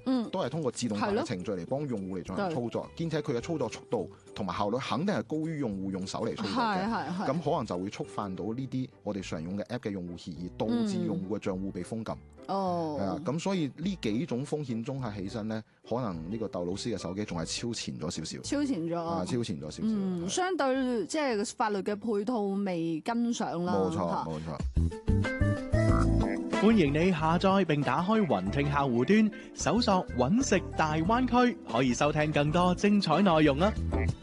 都係通過自動化嘅程序嚟幫用戶嚟進行操作，兼且佢嘅操作速度同埋效率肯定係高於用戶用手嚟操作嘅。咁可能就會觸犯到呢啲我哋常用嘅 app 嘅用戶協議，導致用戶嘅帳戶被封禁。咁所以呢幾種風險綜合起身咧，可能呢個竇老師嘅手機仲係超前咗少少。超前咗少少。 相對即係法律嘅配套未跟上啦。 冇錯。 歡迎你下載並打開雲聽客戶端，搜索揾食大灣區，可以收聽更多精彩內容啊！